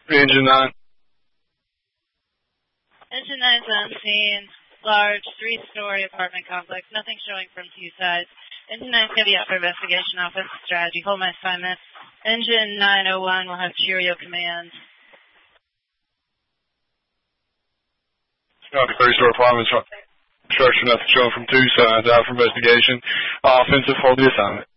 Engine 9. Engine 9's on scene. Large, 3-story apartment complex. Nothing showing from two sides. Engine 9's going to be up for investigation. Offensive strategy. Hold my assignment. Engine 901 will have Cheerio command. Copy, 3-story apartment structure. Nothing showing from two sides. Out for investigation. Offensive, hold the assignment.